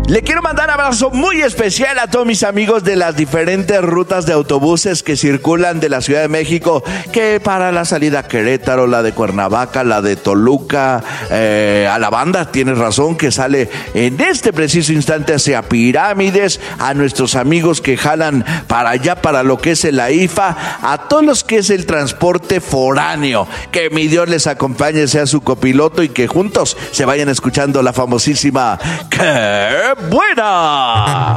Le quiero mandar un abrazo muy especial a todos mis amigos de las diferentes rutas de autobuses que circulan de la Ciudad de México, que para la salida a Querétaro, la de Cuernavaca, la de Toluca, a la banda, tienes razón, que sale en este preciso instante hacia Pirámides, a nuestros amigos que jalan para allá, para lo que es el AIFA, a todos los que es el transporte foráneo, que mi Dios les acompañe, sea su copiloto y que juntos se vayan escuchando la famosísima ¡Qué buena!